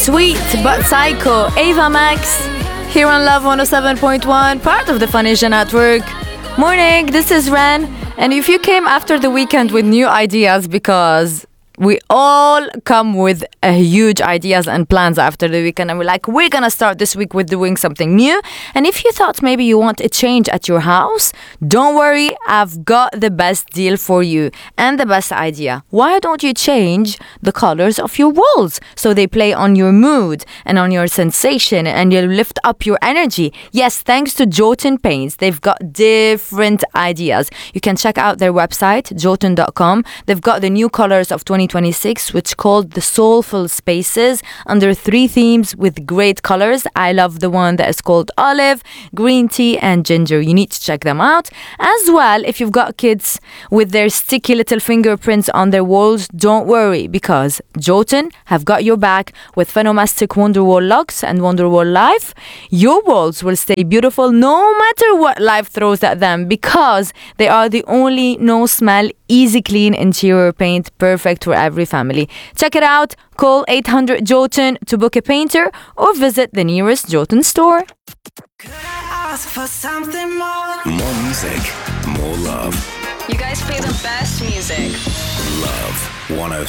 Sweet but Psycho, Ava Max, here on Love 107.1, part of the Fun Asia Network. Morning, this is Ren, and if you came after the weekend with new ideas, because we all come with huge ideas and plans after the weekend, and we're gonna start this week with doing something new. And if you thought maybe you want a change at your house, don't worry, I've got the best deal for you and the best idea. Why don't you change the colors of your walls so they play on your mood and on your sensation, and you'll lift up your energy? Yes, thanks to Jotun Paints, they've got different ideas. You can check out their website, jotun.com. They've got the new colors of 2026, which called the Soulful Spaces, under 3 themes with great colors. I love the one that is called olive, green tea and ginger. You need to check them out. As well, if you've got kids with their sticky little fingerprints on their walls, don't worry, because Jotun have got your back with Phenomastic Wonderwall Locks and Wonderwall Life. Your walls will stay beautiful no matter what life throws at them, because they are the only no-smell, easy clean interior paint, perfect for every family. Check it out. Call 800 Jotun to book a painter, or visit the nearest Jotun store. Could I ask for something more? More music, more love. You guys play the best music. Love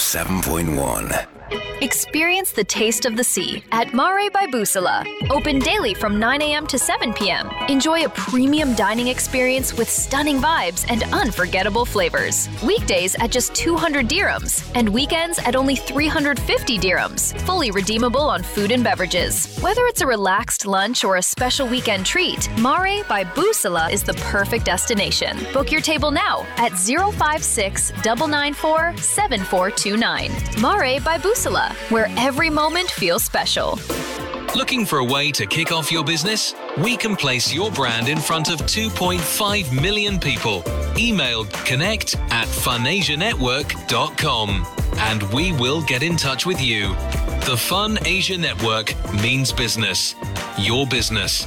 107.1. Experience the taste of the sea at Mare by Busala. Open daily from 9 a.m. to 7 p.m. Enjoy a premium dining experience with stunning vibes and unforgettable flavors. Weekdays at just 200 dirhams and weekends at only 350 dirhams. Fully redeemable on food and beverages. Whether it's a relaxed lunch or a special weekend treat, Mare by Busala is the perfect destination. Book your table now at 056 994 7429. Mare by Busala, where every moment feels special. Looking for a way to kick off your business? We can place your brand in front of 2.5 million people. Email connect@funasianetwork.com and we will get in touch with you. The Fun Asia Network means business. Your business.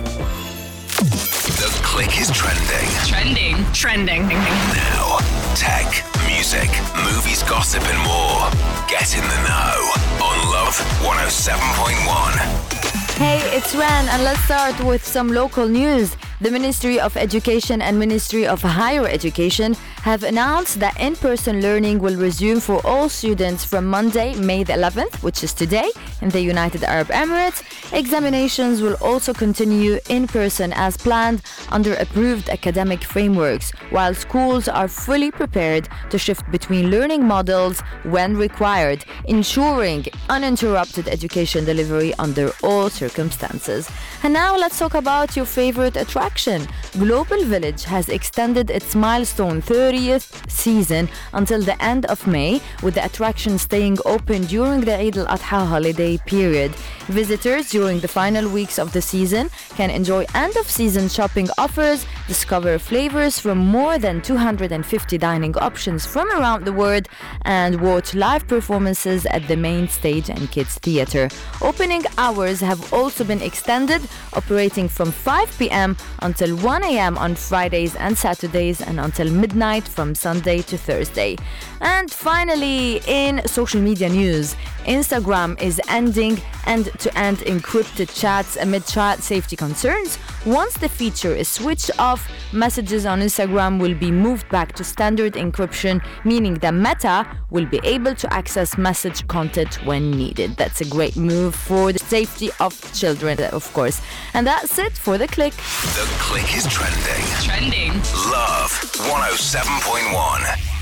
The click is trending. Trending. Now, tech, music, movies, gossip, and more. Get in the know on Love 107.1. Hey, it's Ren, and let's start with some local news. The Ministry of Education and Ministry of Higher Education have announced that in-person learning will resume for all students from Monday, May the 11th, which is today, in the United Arab Emirates. Examinations will also continue in person as planned under approved academic frameworks, while schools are fully prepared to shift between learning models when required, ensuring uninterrupted education delivery under all circumstances. And now let's talk about your favorite attraction. Global Village has extended its milestone 30th season until the end of May, with the attraction staying open during the Eid al-Adha holiday period. Visitors during the final weeks of the season can enjoy end-of-season shopping offers, discover flavors from more than 250 dining options from around the world, and watch live performances at the main stage and kids theater. Opening hours have also been extended, operating from 5 p.m. until 1 a.m. on Fridays and Saturdays, and until midnight from Sunday to Thursday. And finally, in social media news, Instagram is ending end-to-end encrypted chats amid chat safety concerns. Once the feature is switched off, messages on Instagram will be moved back to standard encryption, meaning that Meta will be able to access message content when needed. That's a great move for the safety of children, of course. And that's it for The Click. The click is trending. Trending. Love 107.1.